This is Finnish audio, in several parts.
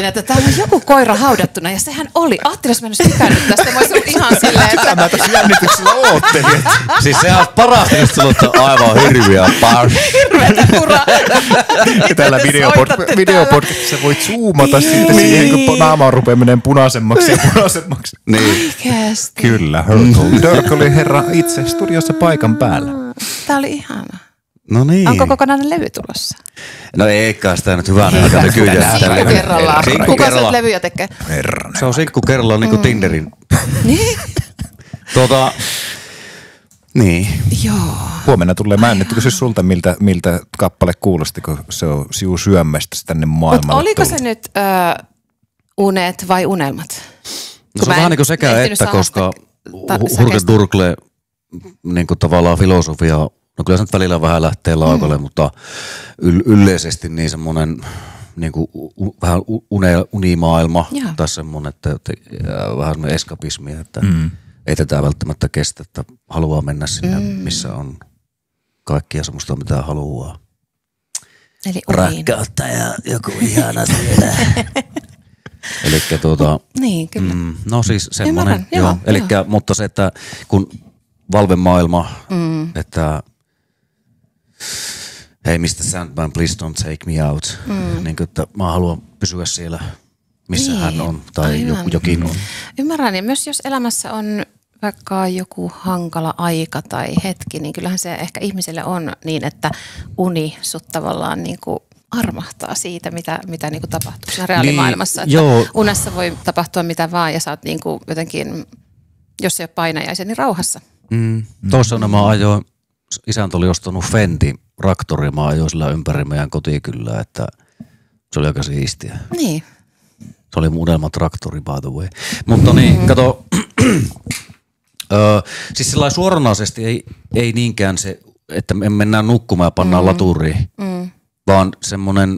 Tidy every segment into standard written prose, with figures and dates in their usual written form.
ajattelin, että täällä on joku koira haudattuna ja sehän oli. Ajattelin, jos mä en olisi tykännyt tästä, mä olisin ollut ihan silleen, että... Sitä mä tässä jännityksellä oottelin. Siis sehän on parasta, kun sulla on aivan hirviä pars. hirveätä kuraa. Täällä videopodcastissa voit zoomata sitten siihen, kun naama rupeaa menemään punaisemmaksi ja punaisemmaksi. Niin. Oikeesti. Kyllä, Dirk oli herra itse studiossa paikan päällä. Tää oli ihana. No niin. Onko kokonainen levy tulossa? No eikä sitä nyt hyvänä aika nykyään. Sinkku kerrallaan. Kuka se levyjä tekee? Herranen. Se on sinkku kerrallaan niin kuin Tinderin. Niin? Niin. Joo. Huomenna tulee. Mä en nyt kysy sulta, miltä kappale kuulosti, kun se on siu syömmestä tänne maailmalle. Oliko se nyt unet vai unelmat? No se on vähän niin kuin sekä että, koska Hurge Durkle niin kuin tavallaan filosofia, no kyllä se nyt välillä vähän lähtee laukalle, mutta yleisesti niin semmoinen niin kuin vähän unimaailma tai semmoinen, että vähän semmoinen eskapismi, että ei tätä välttämättä kestä, että haluaa mennä sinne, missä on kaikkia semmoista, mitä haluaa. Eli rakkautta ja joku ihana siellä. Elikkä niin, kyllä. No siis semmoinen, joo. Elikkä, mutta se, että kun Valve-maailma, että hei Mr. Sandman, please don't take me out. Niin kuin, että mä haluan pysyä siellä, missä hän on tai jokin on. Ymmärrän, ja myös jos elämässä on vaikka joku hankala aika tai hetki, niin kyllähän se ehkä ihmiselle on niin, että uni sut tavallaan niin kuin armahtaa siitä, mitä niin kuin tapahtuu siinä reaalimaailmassa. Että unessa voi tapahtua mitä vaan ja sä oot niin kuin jotenkin, jos ei ole painajaisia, niin rauhassa. Tuossa mä ajoin, isäntä oli ostanut Fendi -traktori, mä ajoin sillä ympäri meidän kotikylää, että se oli aika siistiä. Niin. Se oli unelma traktori, by the way. Mutta niin, kato, siis sellainen suoranaisesti ei niinkään se, että me mennään nukkumaan ja pannaan laturiin, vaan semmoinen,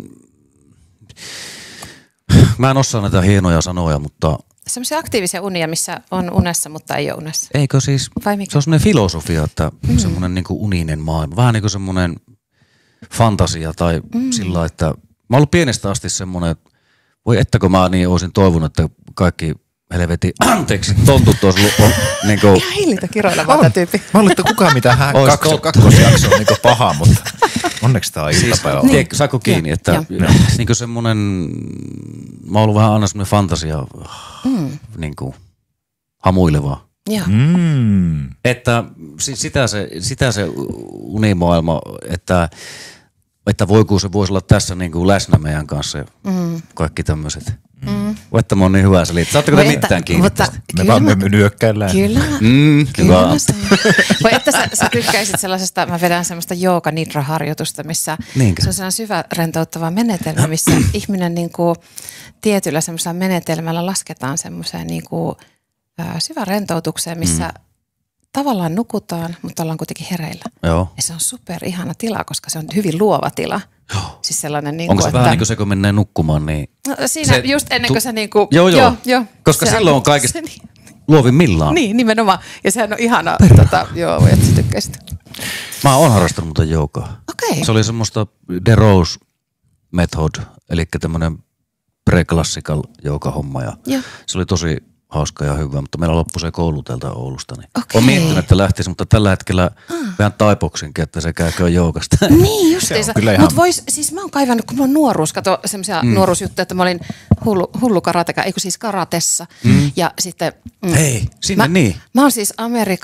mä en osaa näitä hienoja sanoja, mutta... Semmoisia aktiivisia unia, missä on unessa, mutta ei ole unessa. Eikö siis, se on semmoinen filosofia, että semmoinen niinku uninen maailma, vähän niin kuin semmoinen fantasia tai sillä, että mä oon ollut pienestä asti semmoinen, että voi ettäkö mä niin olisin toivonut, että kaikki helvetin, anteeksi, tontut olisi ollut niinku... Ihan hillitä kiroilevaa tämä tyyppi. Mä luulen, että kukaan mitään kakkosjakso on niinku paha, mutta onneksi tää on iltapäivä. Siis, saako kiinni, että niinku semmoinen, mä oon ollut vähän aina semmoinen fantasia niinku hamuileva. Joo. Että sitä se unimaailma, että voiko se voisi olla tässä niin kuin läsnä meidän kanssa ja kaikki tämmöiset. Että mä oon niin hyvä selittää. Saatteko te mitään kiinni tästä? Me vaan me nyökkäillään. Kyllä. Kyllä. Voi että sä tykkäisit sellaisesta, mä vedän semmoista jooga-nidra-harjoitusta, missä se on sellainen syvä rentouttava menetelmä, missä ihminen niin kuin tietyllä semmoisella menetelmällä lasketaan semmoiseen niin kuin syvän rentoutukseen, missä tavallaan nukutaan, mutta ollaan kuitenkin hereillä. Joo. Ja se on super ihana tila, koska se on hyvin luova tila. Joo. Siis sellainen niin onko se että... vähän niin kuin se, kun mennään nukkumaan, niin... No, siinä se just ennen kuin se niin kuin... Joo. Koska silloin on kaikista luovimmillaan. Niin, nimenomaan. Ja sehän on ihana, voi että sä tykkäisit. Mä oon harrastanut muuten joogaa. Okei. Se oli semmoista The Rose Method, eli tämmönen pre-classical joogahomma. Ja se oli tosi hauska ja hyvä, mutta meillä loppui se koulu täältä Oulusta. Niin on miettinyt, että lähtisi, mutta tällä hetkellä vähän taipoksinkin, että se käykö joogasta. Niin justiinsa. Mutta siis mä oon kaivannut, kun mulla on nuoruus, kato semmoisia nuoruusjuttuja, että mä olin hullu karateka, eikö siis karatessa. Ja sitten... Hei, sinne niin. Mä oon siis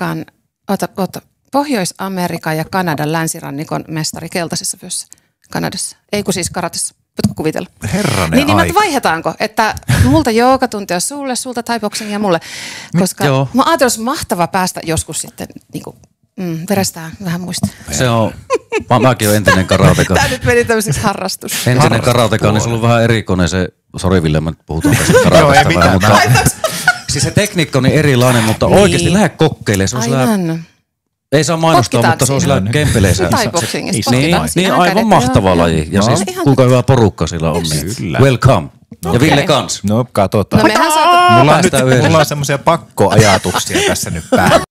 Pohjois-Amerikan ja Kanadan länsirannikon mestari keltaisessa vyössä Kanadassa. Ei kun siis karatessa. Voitko kuvitella? Herranen niin, aika. vaihdetaanko, että multa joogatuntia sulle, sulta thai-boxingia mulle. Koska mä ajattelin, että olisi mahtava päästä joskus sitten niin kuin, verestään vähän muista. Se on, mäkin olen entinen karateka. Tää nyt meni tämmöiseksi harrastus. Entinen karateka, niin se on ollut vähän erikoinen se, sori Ville, me puhutaan tästä karatesta vähän, mutta siis se tekniikka on niin erilainen, mutta oikeasti lähde kokeilemaan. Se on sellainen, ei saa mainostaa, mutta se on sillä kempeleisä. Niin, aivan mahtava laji. Ja siis kuinka hyvä porukka sillä on. Welcome. Ja Ville kans. No katsotaan. No mehän saatu. Mulla on semmoisia pakkoajatuksia tässä nyt päällä.